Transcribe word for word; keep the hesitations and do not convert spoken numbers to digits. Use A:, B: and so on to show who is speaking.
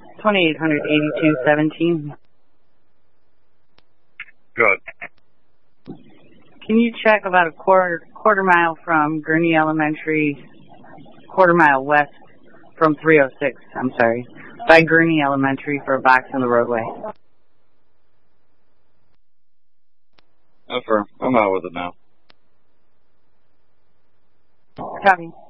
A: twenty-eight eighty-two seventeen.
B: Good.
A: Can you check about a quarter quarter mile from Gurney Elementary, quarter mile west from three oh six, I'm sorry, by Gurney Elementary for a box in the roadway?
B: Affirm. I'm out with it now.
A: Copy.